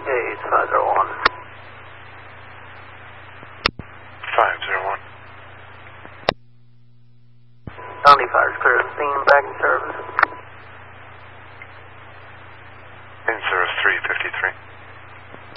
Gauge 501. 501. Bounty fires clear the scene, back in service. In service 353.